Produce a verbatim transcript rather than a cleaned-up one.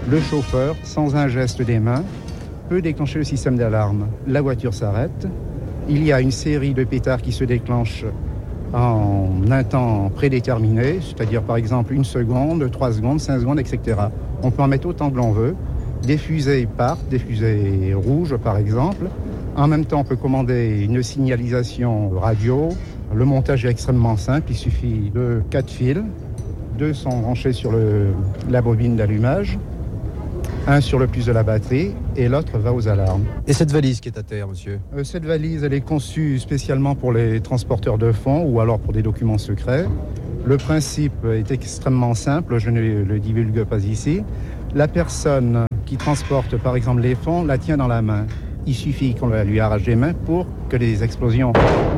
Le chauffeur, sans un geste des mains, peut déclencher le système d'alarme. La voiture s'arrête. Il y a une série de pétards qui se déclenchent en un temps prédéterminé, c'est-à-dire par exemple une seconde, trois secondes, cinq secondes, et cetera. On peut en mettre autant que l'on veut. Des fusées partent, des fusées rouges par exemple. En même temps, on peut commander une signalisation radio. Le montage est extrêmement simple, il suffit de quatre fils. Deux sont branchés sur le, la bobine d'allumage. Un sur le plus de la batterie et l'autre va aux alarmes. Et cette valise qui est à terre, monsieur ? euh, Cette valise, elle est conçue spécialement pour les transporteurs de fonds ou alors pour des documents secrets. Le principe est extrêmement simple, je ne le divulgue pas ici. La personne qui transporte par exemple les fonds la tient dans la main. Il suffit qu'on lui arrache les mains pour que les explosions